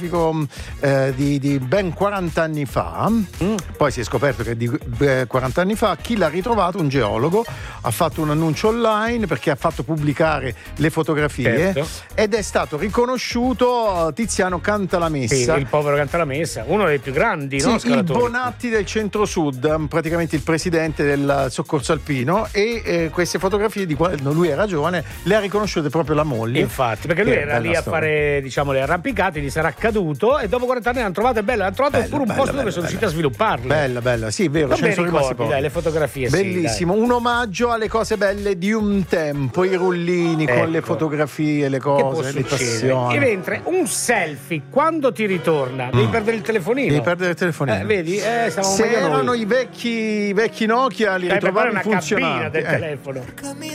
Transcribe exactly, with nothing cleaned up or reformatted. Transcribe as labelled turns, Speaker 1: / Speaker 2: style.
Speaker 1: Eh, di, di ben quaranta anni fa. Mm. Poi si è scoperto che di eh, quaranta anni fa chi l'ha ritrovato, un geologo, ha fatto un annuncio online perché ha fatto pubblicare le fotografie, certo, ed è stato riconosciuto Tiziano Cantalamessa.
Speaker 2: Sì, il povero Cantalamessa, uno dei più grandi, sì, no,
Speaker 1: il Bonatti del centro-sud, praticamente il presidente del soccorso alpino, e eh, queste fotografie di quando lui era giovane le ha riconosciute proprio la moglie.
Speaker 2: Infatti, perché lui era lì a storia. fare, diciamo, le arrampicate, gli sarà caduto e dopo quaranta anni le hanno trovate belle, hanno trovato bella, pure un bella, posto bella, dove sono riusciti a svilupparle.
Speaker 1: Bella, bella, sì, vero,
Speaker 2: ce ne sono rimasti pochi. Dai, le fotografie,
Speaker 1: bellissimo,
Speaker 2: sì,
Speaker 1: un omaggio alle cose belle di un tempo, i rullini, ecco, con le fotografie, le cose, le passioni.
Speaker 2: E mentre un selfie quando ti ritorna, mm. devi perdere il telefonino.
Speaker 1: Devi perdere il telefonino.
Speaker 2: Eh, vedi? Eh,
Speaker 1: Se erano noi. i vecchi, vecchi Nokia, li
Speaker 2: eh,
Speaker 1: ritrovavi
Speaker 2: una
Speaker 1: funzionanti.
Speaker 2: cabina del
Speaker 1: eh.
Speaker 2: telefono.